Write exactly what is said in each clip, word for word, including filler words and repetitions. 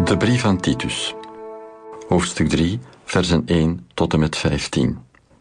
De brief aan Titus. Hoofdstuk drie, versen één tot en met vijftien.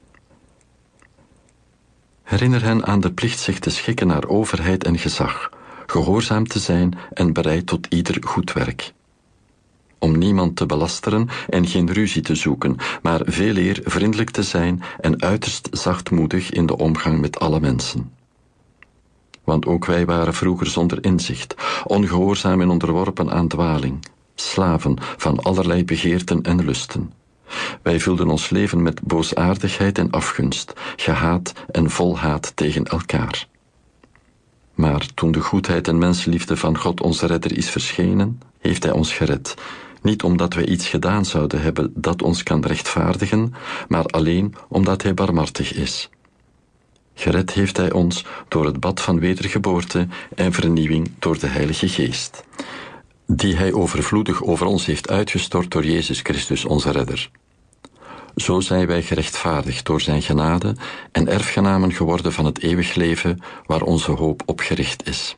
Herinner hen aan de plicht zich te schikken naar overheid en gezag, gehoorzaam te zijn en bereid tot ieder goed werk. Om niemand te belasteren en geen ruzie te zoeken, maar veeleer vriendelijk te zijn en uiterst zachtmoedig in de omgang met alle mensen. Want ook wij waren vroeger zonder inzicht, ongehoorzaam en onderworpen aan dwaling, slaven van allerlei begeerten en lusten. Wij vulden ons leven met boosaardigheid en afgunst, gehaat en vol haat tegen elkaar. Maar toen de goedheid en mensenliefde van God onze redder is verschenen, heeft hij ons gered, niet omdat wij iets gedaan zouden hebben dat ons kan rechtvaardigen, maar alleen omdat hij barmhartig is. Gered heeft hij ons door het bad van wedergeboorte en vernieuwing door de Heilige Geest, die hij overvloedig over ons heeft uitgestort door Jezus Christus onze redder. Zo zijn wij gerechtvaardigd door zijn genade en erfgenamen geworden van het eeuwig leven waar onze hoop op gericht is.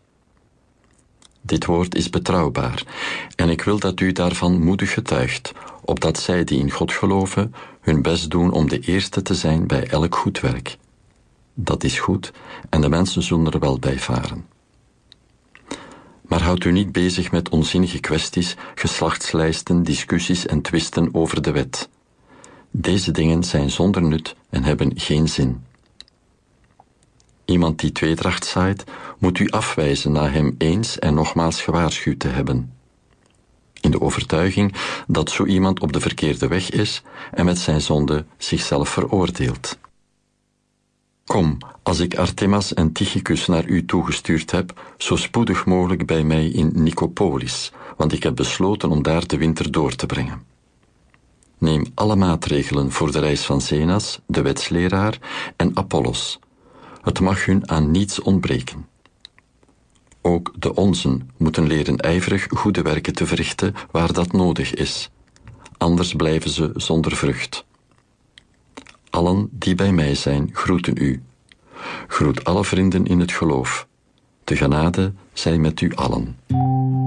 Dit woord is betrouwbaar en ik wil dat u daarvan moedig getuigt, opdat zij die in God geloven hun best doen om de eerste te zijn bij elk goed werk. Dat is goed en de mensen zullen er wel bij varen. Maar houd u niet bezig met onzinnige kwesties, geslachtslijsten, discussies en twisten over de wet. Deze dingen zijn zonder nut en hebben geen zin. Iemand die tweedracht zaait, moet u afwijzen na hem eens en nogmaals gewaarschuwd te hebben. In de overtuiging dat zo iemand op de verkeerde weg is en met zijn zonde zichzelf veroordeelt. Kom, als ik Artemas en Tychicus naar u toegestuurd heb, zo spoedig mogelijk bij mij in Nicopolis, want ik heb besloten om daar de winter door te brengen. Neem alle maatregelen voor de reis van Zenas, de wetsleraar, en Apollos. Het mag hun aan niets ontbreken. Ook de onzen moeten leren ijverig goede werken te verrichten waar dat nodig is. Anders blijven ze zonder vrucht. Allen die bij mij zijn, groeten u. Groet alle vrienden in het geloof. De genade zij met u allen.